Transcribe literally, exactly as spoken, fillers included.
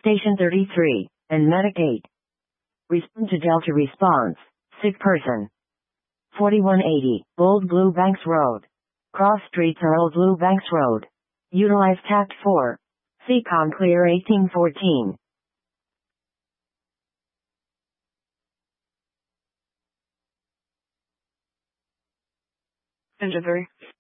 Station thirty-three, and Medic eight. Respond to Delta response. Sick person. forty-one eighty, Old Blue Banks Road. Cross streets are Old Blue Banks Road. Utilize Tact four. C COM clear eighteen fourteen. Engine three.